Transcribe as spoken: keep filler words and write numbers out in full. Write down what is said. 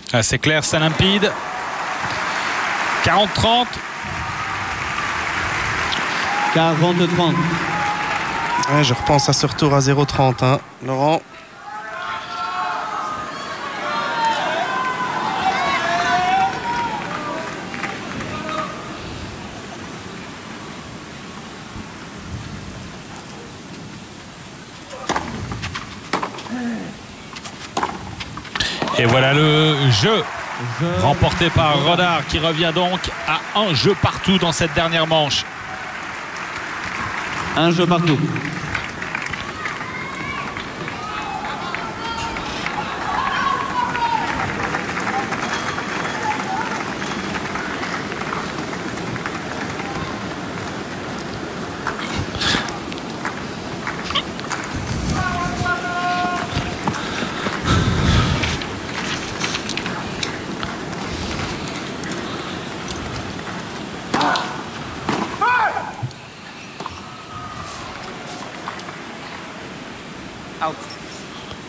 Ah, c'est clair, c'est limpide. quarante trente. quarante trente. Ouais, je repense à ce retour à zéro trente, hein, Laurent. Et voilà le jeu remporté par Renard qui revient donc à un jeu partout dans cette dernière manche. Un jeu partout. Out.